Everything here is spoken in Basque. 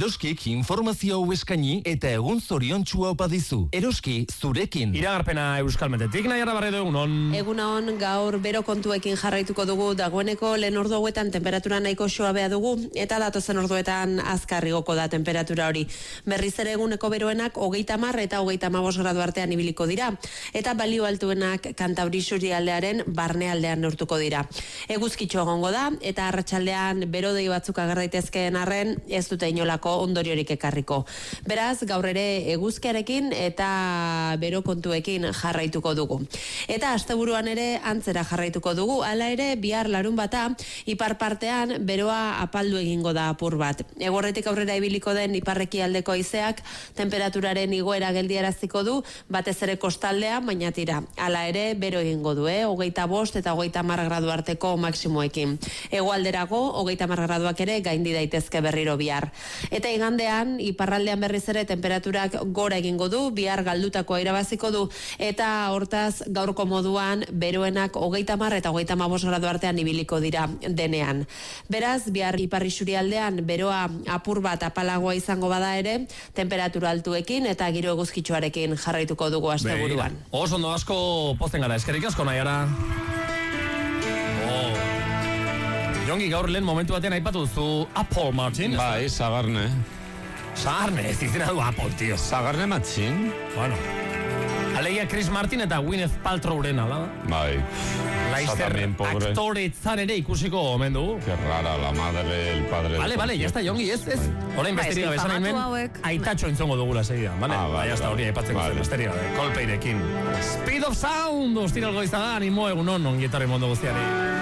Eroskik informazio hau eskaini eta egun zoriontsua opa dizu. Eroski zurekin. Iragarpena Euskalmetetik, Naiara Barredo, egunon. Egunon, gaur bero kontuekin jarraituko dugu, dagoeneko lehen ordu hauetan temperatura nahiko suabea dugu, eta datozen orduetan azkarrigoko da temperatura hori. Berriz ere eguneko beroenak 30 eta 35 gradu artean ibiliko dira, eta balio altuenak Kantauri isurialdearen barnealdean neurtuko dira. Eguzkitxo egongo da, eta arratsaldean berodei batzuk ager daitezkeen arren ez dute inolako ondoriorik ekarriko. Beraz, gaur ere eguzkiarekin eta bero kontuekin jarraituko dugu. Eta asteburuan ere antzera jarraituko dugu, hala ere bihar larunbata ipar partean beroa apaldu egingo da apur bat. Eguerretik aurrera ibiliko den iparrekialdeko haizeak temperaturaren igoera geldiaraziko du, batez ere kostaldean, baina tira. Hala ere bero egingo du, 25 eta 30 gradu arteko maksimoekin. Hegoalderago 30 graduak ere gaindi daitezke berriro bihar. Eta igandean iparraldean berriz ere temperaturak gora egingo du, bihar galdutakoa irabaziko du, eta hortaz gaurko moduan beroenak 30 eta 35 gradu artean ibiliko dira denean. Beraz, bihar ipar isurialdean beroa apur bat apalagoa izango bada ere, temperatura altuekin eta giro eguzkitsuarekin jarraituko dugu asteburuan. Oso ondo, asko pozten gara, eskerrik asko Naiara. Jongi, gaur lehen momentu batean aipatu duzu Apple Martin. Bai, Sagarne. Sagarne, ez izena du Apple, tío. Sagarne Martin? Bueno. Alegia Chris Martin eta Gwyneth Paltrowren, ala? Bai. Laizzer aktoretzan ere ikusiko omen dugu. Qué rara, la madre, el padre... Vale, ya está, Jongi, ez. Horain besterik gabe esan hemen, aitatxo entzongo dugula segia. Vale, ya está, hori aipatzen guzen besterik gabe, kolpeirekin. Speed of Sound, ostiral goizadan, imo egunon, ongietarri mondo guztiari.